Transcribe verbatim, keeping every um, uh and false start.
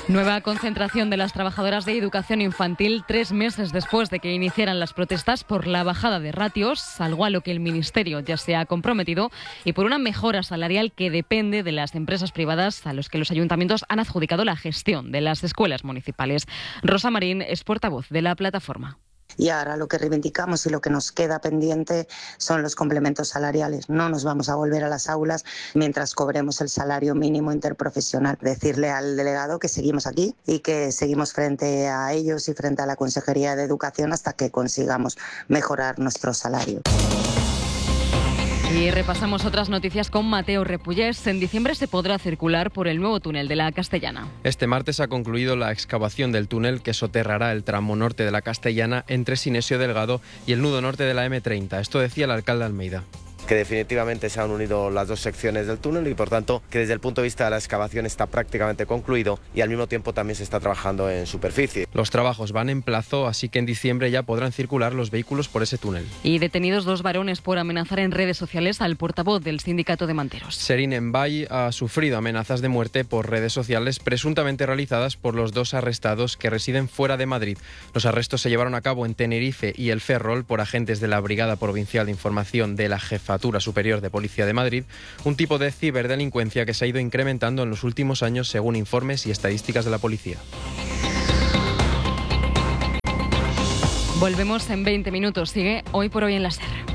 Nueva concentración de las trabajadoras de educación infantil tres meses después de que iniciaran las protestas por la bajada de ratios, algo a lo que el Ministerio ya se ha comprometido, y por una mejora salarial que depende de las empresas privadas a los que los ayuntamientos han adjudicado la gestión de las escuelas municipales. Rosa Marín es portavoz de la plataforma. Y ahora lo que reivindicamos y lo que nos queda pendiente son los complementos salariales. No nos vamos a volver a las aulas mientras cobremos el salario mínimo interprofesional. Decirle al delegado que seguimos aquí y que seguimos frente a ellos y frente a la Consejería de Educación hasta que consigamos mejorar nuestro salario. Y repasamos otras noticias con Mateo Repullés. En diciembre se podrá circular por el nuevo túnel de la Castellana. Este martes ha concluido la excavación del túnel que soterrará el tramo norte de la Castellana entre Sinesio Delgado y el nudo norte de la eme treinta. Esto decía el alcalde Almeida. Que definitivamente se han unido las dos secciones del túnel y por tanto que desde el punto de vista de la excavación está prácticamente concluido y al mismo tiempo también se está trabajando en superficie. Los trabajos van en plazo, así que en diciembre ya podrán circular los vehículos por ese túnel. Y detenidos dos varones por amenazar en redes sociales al portavoz del sindicato de manteros. Serín Embay ha sufrido amenazas de muerte por redes sociales presuntamente realizadas por los dos arrestados que residen fuera de Madrid. Los arrestos se llevaron a cabo en Tenerife y el Ferrol por agentes de la Brigada Provincial de Información de la Jefatura Superior de Policía de Madrid, un tipo de ciberdelincuencia que se ha ido incrementando en los últimos años según informes y estadísticas de la policía. Volvemos en veinte minutos. Sigue Hoy por Hoy en la SER.